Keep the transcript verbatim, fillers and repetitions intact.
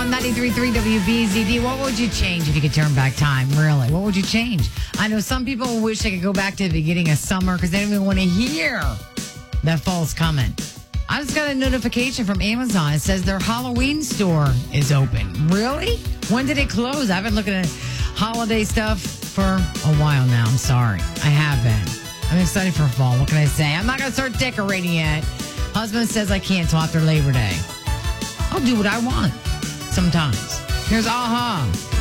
on ninety-three point three W B Z D. What would you change if you could turn back time? Really? What would you change? I know some people wish they could go back to the beginning of summer because they don't even want to hear that fall's coming. I just got a notification from Amazon. It says their Halloween store is open. Really? When did it close? I've been looking at holiday stuff for a while now. I'm sorry. I have been. I'm excited for fall. What can I say? I'm not going to start decorating yet. Husband says I can't till after Labor Day. I'll do what I want sometimes. Here's Aha.